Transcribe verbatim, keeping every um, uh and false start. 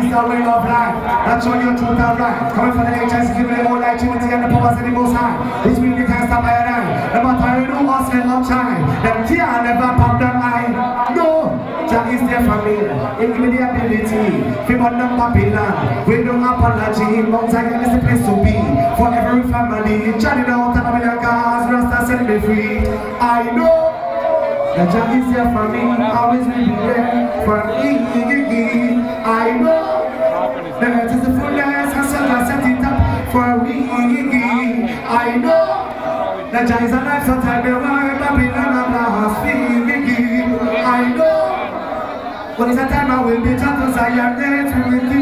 is the way of life. That's all your truth and right. Coming from the H S, giving them all light, unity and the powers of the Most High. Which means they can't stop by your eye. No matter how you do us, they love time. Them can't never pop them eye. No, Jah is there for me. Give me the ability. Feel on them Babylon. We don't apology. Mount Zion is the place to be. For every family. Johnny out of your cars. Rasta set me free. I know. The Jah is here for me, always will be there for me. I know that it is the fullness and so I set it up for me. I know that Jah is alive, so tell me why Babylon and lost me. I know when it's a time I will be just as I am there to